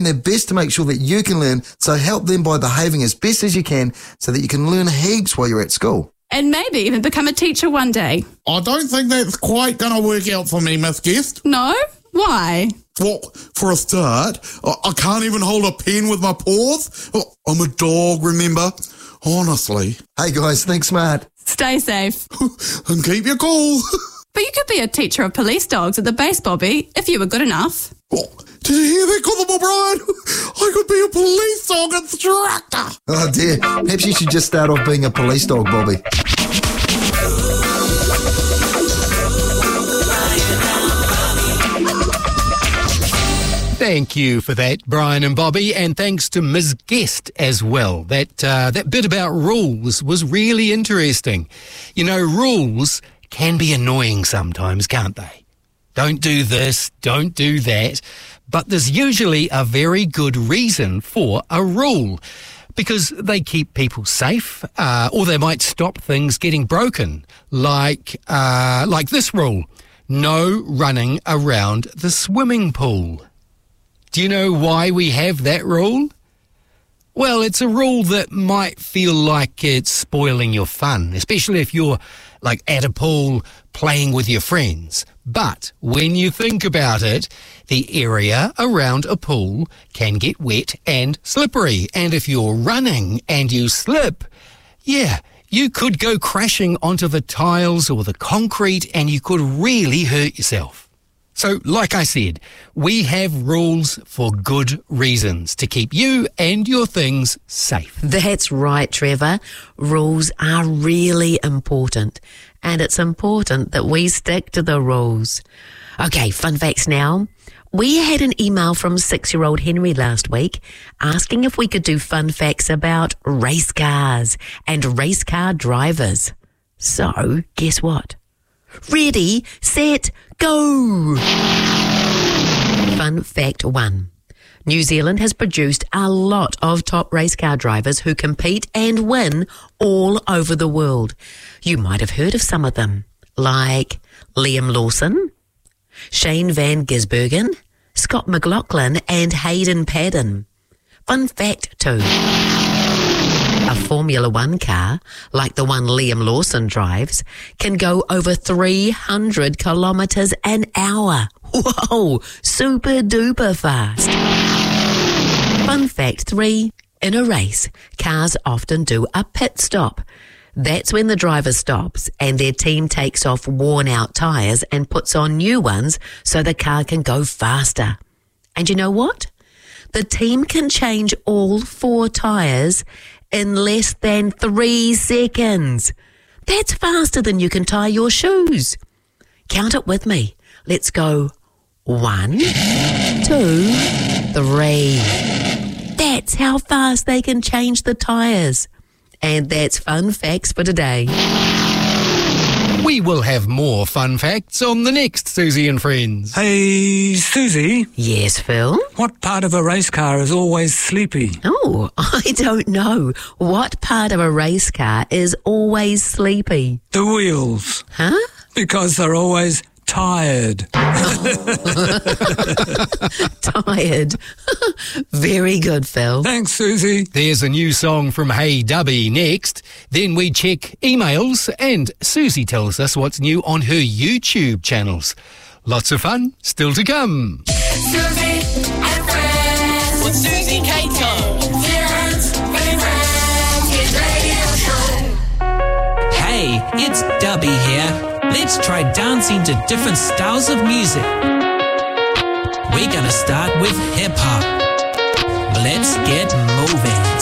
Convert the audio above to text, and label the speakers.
Speaker 1: their best to make sure that you can learn, so help them by behaving as best as you can so that you can learn heaps while you're at school.
Speaker 2: And maybe even become a teacher one day.
Speaker 3: I don't think that's quite going to work out for me, Miss Guest.
Speaker 2: No? Why?
Speaker 3: Well, for a start, I can't even hold a pen with my paws. I'm a dog, remember? Honestly.
Speaker 1: Hey guys, think smart.
Speaker 2: Stay safe.
Speaker 3: And keep your cool.
Speaker 2: But you could be a teacher of police dogs at the base, Bobby, if you were good enough.
Speaker 3: Oh, did you hear that, Cotton O'Brien? I could be a police dog instructor.
Speaker 1: Oh dear, perhaps you should just start off being a police dog, Bobby.
Speaker 4: Thank you for that, Brian and Bobby, and thanks to Ms. Guest as well. That bit about rules was really interesting. You know, rules can be annoying sometimes, can't they? Don't do this, don't do that. But there's usually a very good reason for a rule, because they keep people safe, or they might stop things getting broken, like this rule: no running around the swimming pool. Do you know why we have that rule? Well, it's a rule that might feel like it's spoiling your fun, especially if you're like at a pool playing with your friends. But when you think about it, the area around a pool can get wet and slippery. And if you're running and you slip, you could go crashing onto the tiles or the concrete and you could really hurt yourself. So, like I said, we have rules for good reasons, to keep you and your things safe.
Speaker 5: That's right, Trevor. Rules are really important, and it's important that we stick to the rules. Okay, fun facts now. We had an email from 6-year-old Henry last week asking if we could do fun facts about race cars and race car drivers. So, guess what? Ready, set, go! Fun fact 1. New Zealand has produced a lot of top race car drivers who compete and win all over the world. You might have heard of some of them, like Liam Lawson, Shane Van Gisbergen, Scott McLaughlin and Hayden Paddon. Fun fact 2. A Formula One car, like the one Liam Lawson drives, can go over 300 kilometres an hour. Whoa, super duper fast. Fun fact 3. In a race, cars often do a pit stop. That's when the driver stops and their team takes off worn out tyres and puts on new ones so the car can go faster. And you know what? The team can change all 4 tyres in less than 3 seconds. That's faster than you can tie your shoes. Count it with me. Let's go. 1, 2, 3. That's how fast they can change the tyres. And that's fun facts for today.
Speaker 4: We will have more fun facts on the next Susie and Friends.
Speaker 6: Hey, Susie.
Speaker 5: Yes, Phil?
Speaker 6: What part of a race car is always sleepy?
Speaker 5: Oh, I don't know. What part of a race car is always sleepy?
Speaker 6: The wheels.
Speaker 5: Huh?
Speaker 6: Because they're always tired.
Speaker 5: Tired. Very good, Phil.
Speaker 6: Thanks, Susie.
Speaker 4: There's a new song from Hey Dubby next. Then we check emails and Susie tells us what's new on her YouTube channels. Lots of fun still to come.
Speaker 7: Susie and Friends with Susie Cato. Zealand's favourite hit radio show.
Speaker 8: Hey, it's Dubby here. Let's try dancing to different styles of music. We're gonna start with hip-hop. Let's get moving.